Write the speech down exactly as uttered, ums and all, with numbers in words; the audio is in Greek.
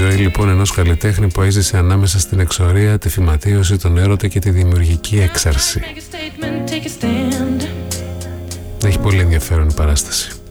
ζωή λοιπόν ενός καλλιτέχνη που έζησε ανάμεσα στην εξορία, τη φυματίωση, τον έρωτα και τη δημιουργική έξαρση. Έχει πολύ ενδιαφέρον η παράσταση.